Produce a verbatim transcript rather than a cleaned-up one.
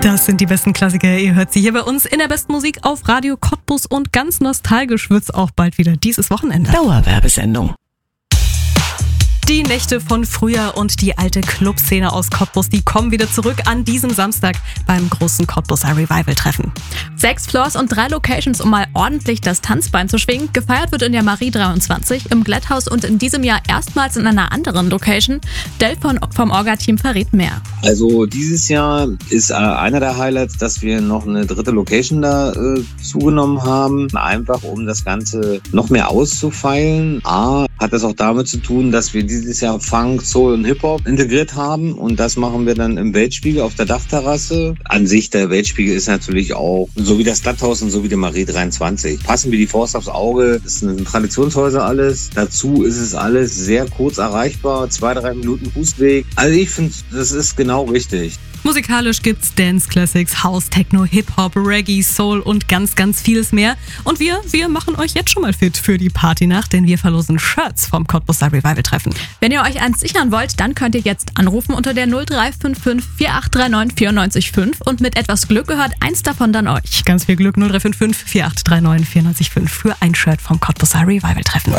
Das sind die besten Klassiker. Ihr hört sie hier bei uns in der besten Musik auf Radio Cottbus und ganz nostalgisch wird's auch bald wieder dieses Wochenende. Dauerwerbesendung. Die Nächte von früher und die alte Clubszene aus Cottbus, die kommen wieder zurück an diesem Samstag beim großen Cottbuser Revival-Treffen. Sechs Floors und drei Locations, um mal ordentlich das Tanzbein zu schwingen. Gefeiert wird in der Marie dreiundzwanzig, im Glätthaus und in diesem Jahr erstmals in einer anderen Location. Del von, vom Orga-Team verrät mehr. Also dieses Jahr ist äh, einer der Highlights, dass wir noch eine dritte Location da äh, zugenommen haben. Einfach um das Ganze noch mehr auszufeilen. A, hat das auch damit zu tun, dass wir dieses Jahr Funk, Soul und Hip-Hop integriert haben. Und das machen wir dann im Weltspiegel auf der Dachterrasse. An sich, der Weltspiegel ist natürlich auch, so wie das Stadthaus und so wie die Marie dreiundzwanzig. Passen wie die Faust aufs Auge. Das sind Traditionshäuser alles. Dazu ist es alles sehr kurz erreichbar. Zwei, drei Minuten Fußweg. Also ich finde, das ist genau richtig. Musikalisch gibt's Dance Classics, House, Techno, Hip-Hop, Reggae, Soul und ganz, ganz vieles mehr. Und wir, wir machen euch jetzt schon mal fit für die Partynacht, denn wir verlosen Shirts vom Cottbuser Revival-Treffen. Wenn ihr euch eins sichern wollt, dann könnt ihr jetzt anrufen unter der null drei fünf fünf vier acht drei neun vier neun fünf und mit etwas Glück gehört eins davon dann euch. Ganz viel Glück, null drei fünf fünf vier acht drei neun vier neun fünf für ein Shirt vom Cottbuser Revival-Treffen.